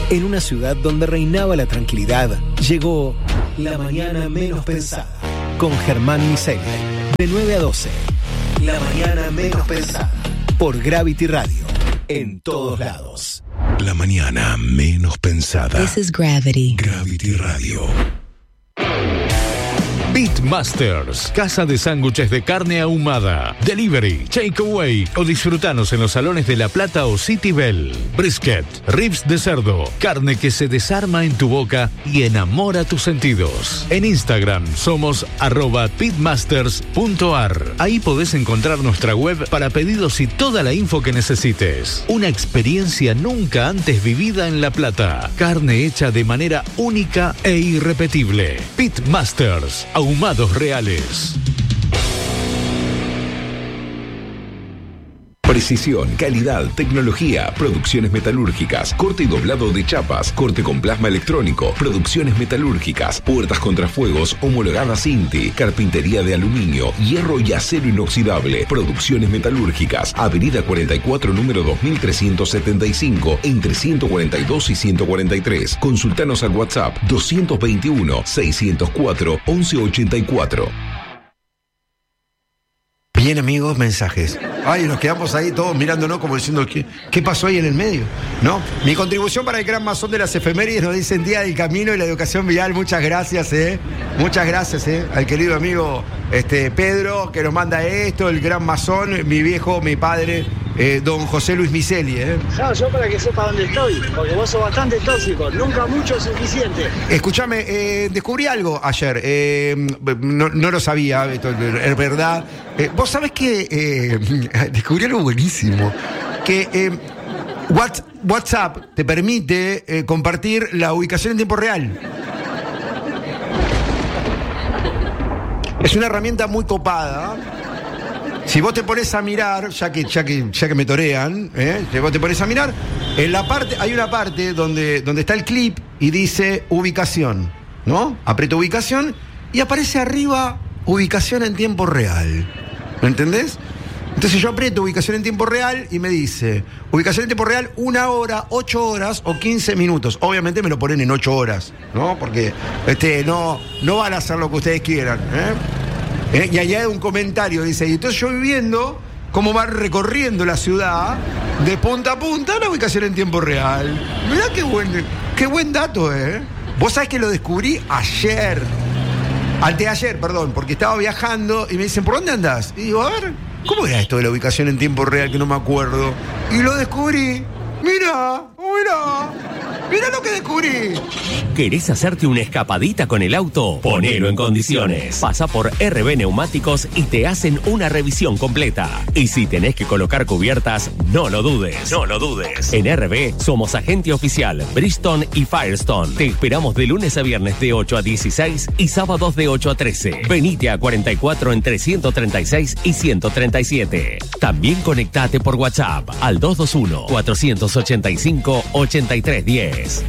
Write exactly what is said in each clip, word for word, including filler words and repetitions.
En una ciudad donde reinaba la tranquilidad, llegó La Mañana Menos Pensada, con Germán Miseli, de nueve a doce. La Mañana Menos Pensada, por Gravity Radio, en todos lados. La Mañana Menos Pensada. This is Gravity. Gravity Radio. Beatmasters, casa de sándwiches de carne ahumada, delivery, takeaway o disfrutanos en los salones de La Plata o City Bell. Brisket, ribs de cerdo, carne que se desarma en tu boca y enamora tus sentidos. En Instagram somos arroba beatmasters punto ar. Ahí podés encontrar nuestra web para pedidos y toda la info que necesites. Una experiencia nunca antes vivida en La Plata. Carne hecha de manera única e irrepetible. Beatmasters, ahumados reales. Precisión, calidad, tecnología, producciones metalúrgicas, corte y doblado de chapas, corte con plasma electrónico, producciones metalúrgicas, puertas contrafuegos homologadas INTI, carpintería de aluminio, hierro y acero inoxidable, producciones metalúrgicas, Avenida cuarenta y cuatro, número dos mil trescientos setenta y cinco, entre ciento cuarenta y dos y ciento cuarenta y tres. Consultanos al WhatsApp doscientos veintiuno, seiscientos cuatro, once ochenta y cuatro. Bien, amigos, mensajes. Ay, nos quedamos ahí todos mirándonos como diciendo, ¿qué, qué pasó ahí en el medio? ¿No? Mi contribución para el gran masón de las efemérides nos dicen Día del Camino y la Educación Vial. Muchas gracias, ¿eh? Muchas gracias, ¿eh? Al querido amigo este, Pedro, que nos manda esto, el gran masón, mi viejo, mi padre, eh, don José Luis Miseli, ¿eh? No, yo para que sepa dónde estoy, porque vos sos bastante tóxico, nunca mucho es suficiente. Escúchame, eh, descubrí algo ayer, eh, no, no lo sabía, esto es verdad. Eh, vos sabés que eh, descubrí algo buenísimo, que eh, WhatsApp te permite eh, compartir la ubicación en tiempo real. Es una herramienta muy copada. Si vos te pones a mirar, ya que, ya que, ya que me torean, ¿eh? Si vos te pones a mirar, en la parte, hay una parte donde, donde está el clip y dice ubicación, ¿no? Aprieto ubicación y aparece arriba ubicación en tiempo real. ¿Me entendés? Entonces yo aprieto ubicación en tiempo real y me dice ubicación en tiempo real, una hora, ocho horas o quince minutos. Obviamente me lo ponen en ocho horas, ¿no? Porque este, no, no van a hacer lo que ustedes quieran, ¿eh? ¿Eh? Y allá hay un comentario, dice, y entonces yo viendo cómo va recorriendo la ciudad de punta a punta la ubicación en tiempo real. Mirá qué buen, qué buen dato, ¿eh? Vos sabés que lo descubrí ayer. Anteayer, perdón, porque estaba viajando y me dicen, ¿por dónde andás? Y digo, a ver, ¿cómo era esto de la ubicación en tiempo real que no me acuerdo? Y lo descubrí. Mirá, mirá, mirá lo que descubrí. ¿Querés hacerte una escapadita con el auto? Ponelo en condiciones. Pasa por R B Neumáticos y te hacen una revisión completa. Y si tenés que colocar cubiertas, no lo dudes. No lo dudes. En R B somos agente oficial Bridgestone y Firestone. Te esperamos de lunes a viernes de ocho a dieciséis y sábados de ocho a trece. Venite a cuarenta y cuatro entre ciento treinta y seis y ciento treinta y siete. También conectate por WhatsApp al dos dos uno, cuatro ocho cinco, ocho tres uno cero.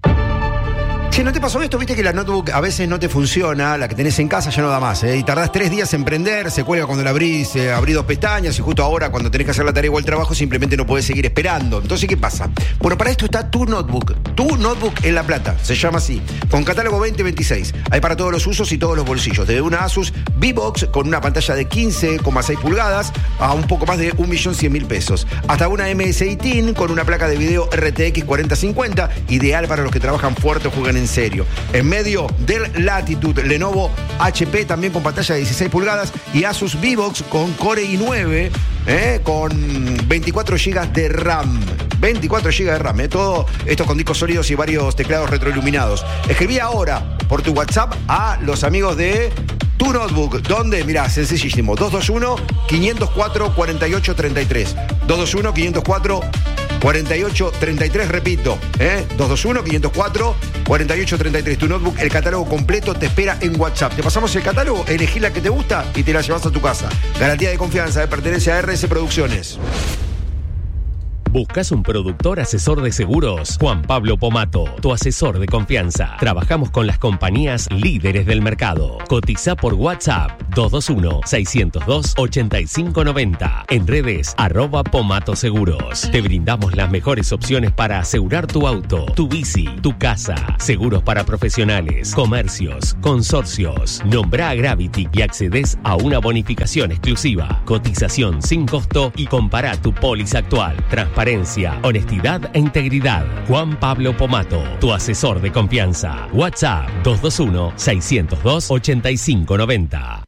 Che, ¿no te pasó esto? Viste que la notebook a veces no te funciona, la que tenés en casa ya no da más, ¿eh? Y tardás tres días en prender, se cuelga cuando la abrís, eh, abrí dos pestañas y justo ahora cuando tenés que hacer la tarea o el trabajo simplemente no podés seguir esperando. Entonces, ¿qué pasa? Bueno, para esto está Tu Notebook. Tu Notebook en La Plata, se llama así, con catálogo veinte veintiséis. Hay para todos los usos y todos los bolsillos. Desde una Asus V-Box con una pantalla de quince coma seis pulgadas a un poco más de un millón cien mil pesos. Hasta una M S dieciocho con una placa de video R T X cuarenta cincuenta, ideal para los que trabajan fuerte o juegan en serio. En medio del Latitude, Lenovo H P también con pantalla de dieciséis pulgadas y Asus V-Box con Core i nueve eh, con veinticuatro gigas de RAM. veinticuatro gigas de RAM, eh, todo esto con discos sólidos y varios teclados retroiluminados. Escribí ahora por tu WhatsApp a los amigos de Tu Notebook, donde, mirá, sencillísimo, dos dos uno, cinco cero cuatro, cuatro ocho tres tres. dos dos uno, cinco cero cuatro, cuatro ocho tres tres, repito, ¿eh? dos dos uno, cinco cero cuatro, cuatro ocho tres tres. Tu Notebook, el catálogo completo te espera en WhatsApp. Te pasamos el catálogo, elegí la que te gusta y te la llevas a tu casa. Garantía de confianza, de pertenencia a R S Producciones. ¿Buscas un productor asesor de seguros? Juan Pablo Pomato, tu asesor de confianza. Trabajamos con las compañías líderes del mercado. Cotiza por WhatsApp dos dos uno, seis cero dos, ocho cinco nueve cero. En redes arroba Pomato Seguros. Te brindamos las mejores opciones para asegurar tu auto, tu bici, tu casa. Seguros para profesionales, comercios, consorcios. Nombra a Gravity y accedes a una bonificación exclusiva. Cotización sin costo y compara tu póliza actual. Transparencia, honestidad e integridad. Juan Pablo Pomato, tu asesor de confianza. WhatsApp dos dos uno, seis cero dos, ocho cinco nueve cero.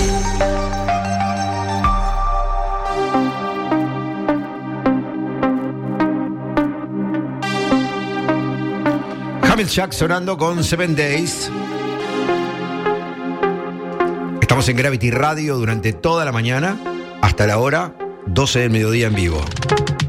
Jack sonando con Seven Days. Estamos en Gravity Radio durante toda la mañana hasta la hora doce del mediodía en vivo.